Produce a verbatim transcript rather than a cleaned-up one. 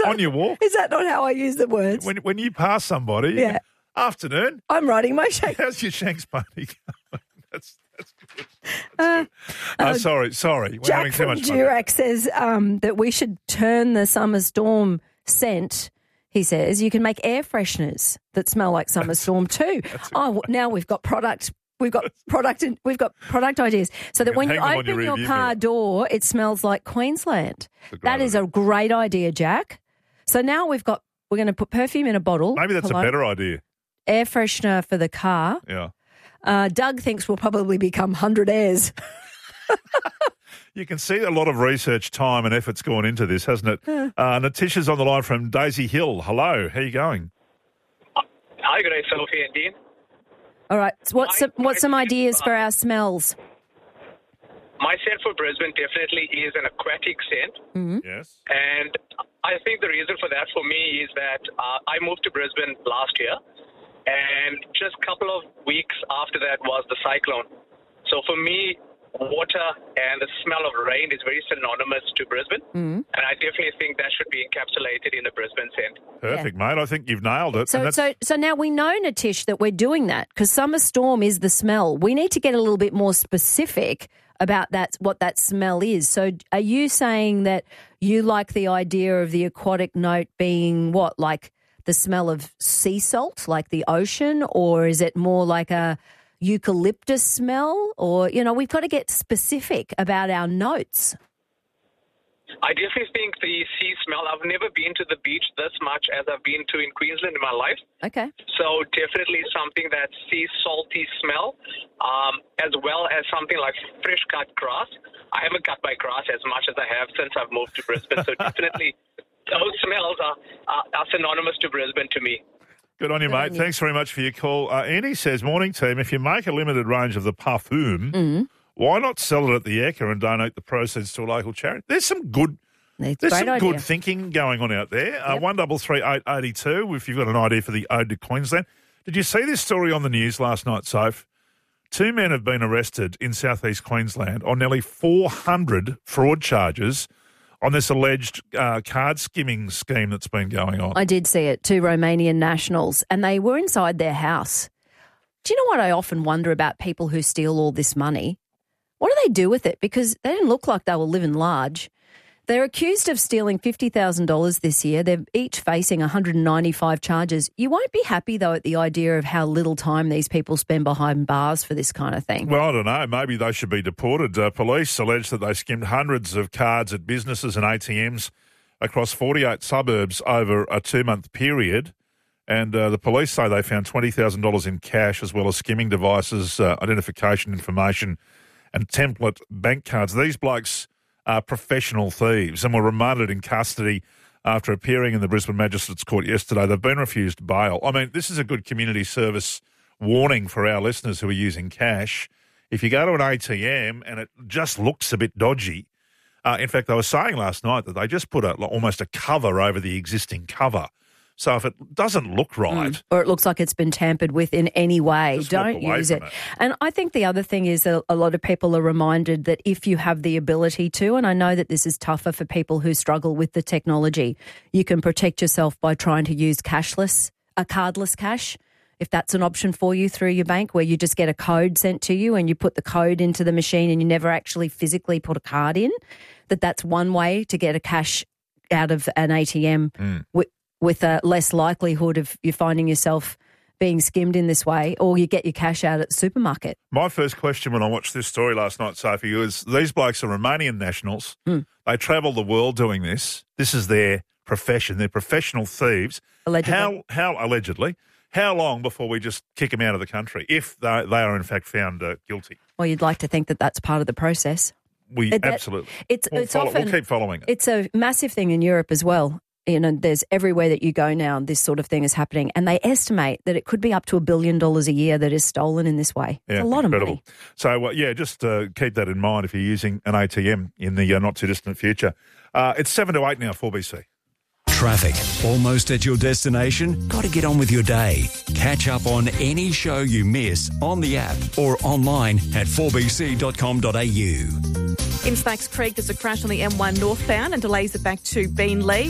that, on your walk. Is that not how I use the words? When when you pass somebody, you Yeah. go, afternoon, I'm riding my Shanks. how's your Shanks pony going? That's that's good. Uh, That's good. Uh, uh, sorry, sorry. We're Jack having too from much fun. Durack says um, that we should turn the summer storm scent. He says you can make air fresheners that smell like summer storm too. Oh, now we've got product. We've got product. We've got product ideas, so that can when you hang them on open your your rearview car mirror. door, it smells like Queensland. That's a great That is idea. a great idea, Jack. So now we've got. We're going to put perfume in a bottle. Maybe that's Hello? a better idea. Air freshener for the car. Yeah. Uh, Doug thinks we'll probably become one hundred airs. You can see a lot of research, time and effort's gone into this, hasn't it? Yeah. Uh, Natisha's on the line from Daisy Hill. Hello, how you going? Hi, good day, Sophie and Dean. All right. So what's some, what's some ideas for our smells? My scent for Brisbane definitely is an aquatic scent. Mm-hmm. Yes. And I think the reason for that for me is that uh, I moved to Brisbane last year. And just a couple of weeks after that was the cyclone. So for me, water and the smell of rain is very synonymous to Brisbane. Mm-hmm. And I definitely think that should be encapsulated in the Brisbane scent. Perfect, mate. I think you've nailed it. So, And so, so now we know, Natish, that we're doing that because summer storm is the smell. We need to get a little bit more specific about that, what that smell is. So, are you saying that you like the idea of the aquatic note being what, like the smell of sea salt, like the ocean, or is it more like a eucalyptus smell? Or, you know, we've got to get specific about our notes. I definitely think the sea smell, I've never been to the beach this much as I've been to in Queensland in my life. Okay. So definitely something that sea salty smell, um, as well as something like fresh cut grass. I haven't cut my grass as much as I have since I've moved to Brisbane. So definitely those smells are, are, are synonymous to Brisbane to me. Good on you, Good mate. on you. Thanks very much for your call. Uh, Andy says, morning team, if you make a limited range of the parfum, Mm-hmm. why not sell it at the Ekka and donate the proceeds to a local charity? There's some good It's There's a some great idea. good thinking going on out there. Uh, Yep. one double three eight eighty two. If you've got an idea for the Ode to Queensland, did you see this story on the news last night, Soph? Two men have been arrested in southeast Queensland on nearly four hundred fraud charges on this alleged uh, card skimming scheme that's been going on. I did see it, two Romanian nationals, and they were inside their house. Do you know what I often wonder about people who steal all this money? What do they do with it? Because they didn't look like they were living large. They're accused of stealing fifty thousand dollars this year. They're each facing one hundred ninety-five charges. You won't be happy, though, at the idea of how little time these people spend behind bars for this kind of thing. Well, I don't know. Maybe they should be deported. Uh, police allege that they skimmed hundreds of cards at businesses and A T Ms across forty-eight suburbs over a two-month period. And uh, the police say they found twenty thousand dollars in cash as well as skimming devices, uh, identification information and template bank cards. These blokes are professional thieves and were remanded in custody after appearing in the Brisbane Magistrates Court yesterday. They've been refused bail. I mean, this is a good community service warning for our listeners who are using cash. If you go to an A T M and it just looks a bit dodgy, uh, in fact, they were saying last night that they just put a, almost a cover over the existing cover. So if it doesn't look right, Mm. Or it looks like it's been tampered with in any way, Just walk don't away use from it. it. And I think the other thing is that a lot of people are reminded that if you have the ability to, and I know that this is tougher for people who struggle with the technology, you can protect yourself by trying to use cashless, a cardless cash, if that's an option for you through your bank, where you just get a code sent to you and you put the code into the machine and you never actually physically put a card in, that that's one way to get a cash out of an A T M Mm. with, with a less likelihood of you finding yourself being skimmed in this way, or you get your cash out at the supermarket. my first question when I watched this story last night, Sophie, was these blokes are Romanian nationals. Mm. They travel the world doing this. This is their profession. They're professional thieves. Allegedly. How, how allegedly, how long before we just kick them out of the country if they, they are in fact found uh, guilty? Well, you'd like to think that that's part of the process. We It- that- absolutely. It's We'll, it's follow, often we'll keep following it. it's a massive thing in Europe as well. You know, there's everywhere that you go now, this sort of thing is happening, and they estimate that it could be up to a billion dollars a year that is stolen in this way. It's Yeah, a lot incredible. of money. So, uh, yeah, just uh, keep that in mind if you're using an A T M in the uh, not-too-distant future. Uh, it's seven to eight now, four B C. Traffic. Almost at your destination? Got to get on with your day. Catch up on any show you miss on the app or online at four b c dot com dot a u. In Stacks Creek, there's a crash on the M one northbound and delays it back to Beanley.